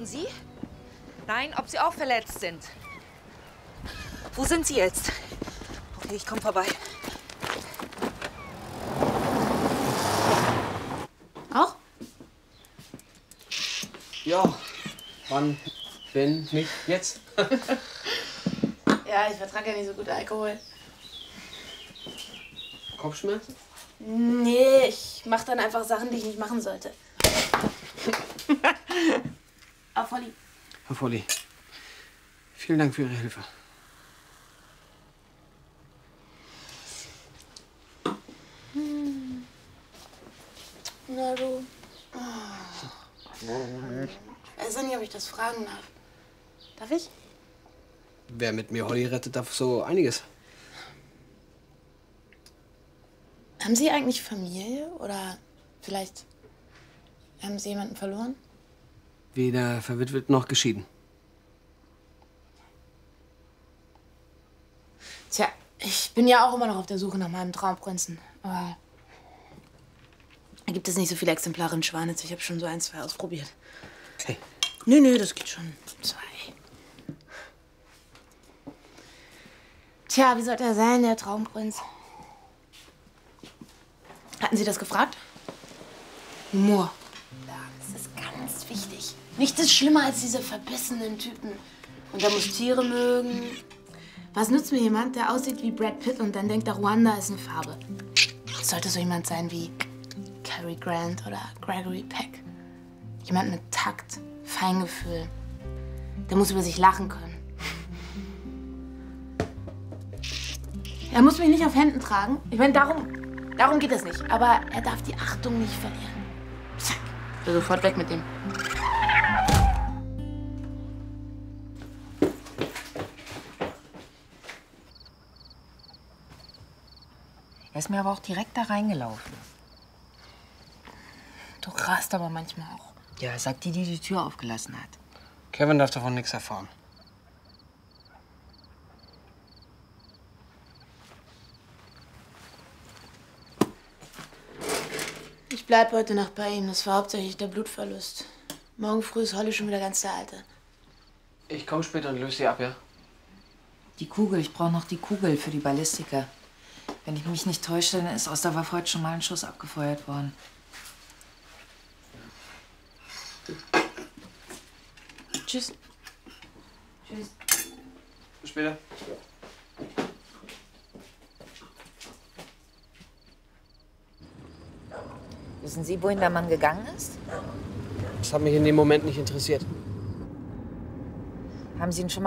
Und Sie? Nein, ob Sie auch verletzt sind. Wo sind Sie jetzt? Okay, ich komme vorbei. Auch? Ja, wann, wenn nicht jetzt? Ja, ich vertrage ja nicht so gut Alkohol. Kopfschmerzen? Nee, ich mache dann einfach Sachen, die ich nicht machen sollte. Auf Holly. Herr Volli, vielen Dank für Ihre Hilfe. Na du. Ich weiß nicht, ob ich das fragen darf. Darf ich? Wer mit mir Holly rettet, darf so einiges. Haben Sie eigentlich Familie? Oder vielleicht haben Sie jemanden verloren? Weder verwitwet noch geschieden. Tja, ich bin ja auch immer noch auf der Suche nach meinem Traumprinzen. Aber da gibt es nicht so viele Exemplare in Schwanitz. Ich habe schon so 1, 2 ausprobiert. Okay. Nö, das geht schon. 2. Tja, wie sollte er sein, der Traumprinz? Hatten Sie das gefragt? Humor. Das ist ganz wichtig. Nichts ist schlimmer als diese verbissenen Typen. Und er muss Tiere mögen. Was nützt mir jemand, der aussieht wie Brad Pitt und dann denkt, der Ruanda ist eine Farbe? Es sollte so jemand sein wie Cary Grant oder Gregory Peck. Jemand mit Takt, Feingefühl. Der muss über sich lachen können. Er muss mich nicht auf Händen tragen. Ich meine, darum geht es nicht. Aber er darf die Achtung nicht verlieren. Zack. Ich bin sofort weg mit dem. Er ist mir aber auch direkt da reingelaufen. Du rast aber manchmal auch. Ja, sagt die die Tür aufgelassen hat. Kevin darf davon nichts erfahren. Ich bleib heute Nacht bei ihm. Das war hauptsächlich der Blutverlust. Morgen früh ist Holly schon wieder ganz der Alte. Ich komme später und löse sie ab, ja? Die Kugel, ich brauche noch die Kugel für die Ballistiker. Wenn ich mich nicht täusche, dann ist aus der Waffe heute schon mal ein Schuss abgefeuert worden. Tschüss. Tschüss. Bis später. Wissen Sie, wohin der Mann gegangen ist? Das hat mich in dem Moment nicht interessiert. Haben Sie ihn schon mal